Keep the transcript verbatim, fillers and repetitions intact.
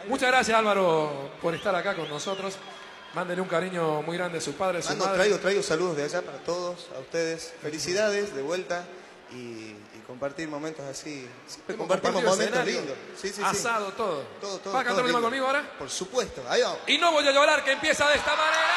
Muchas gracias, Álvaro, por estar acá con nosotros. Mándenle un cariño muy grande a sus padres, a su Mando, madre. traigo, traigo saludos de allá para todos, a ustedes. Felicidades de vuelta y, y compartir momentos así. Siempre Hemos compartimos compartido momentos escenario, lindos. Sí, sí, sí. asado, todo. Todo, todo, ¿Vas a cantar todo un tema lindo. conmigo ahora? Por supuesto. Ahí vamos. Y no voy a llorar, que empieza de esta manera.